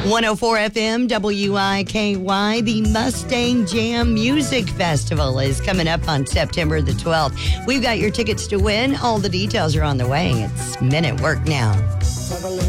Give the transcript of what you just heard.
104 FM WIKY. The Mustang Jam Music Festival is coming up on September the 12th. We've got your tickets to win. All the details are on the way. It's Men at Work now.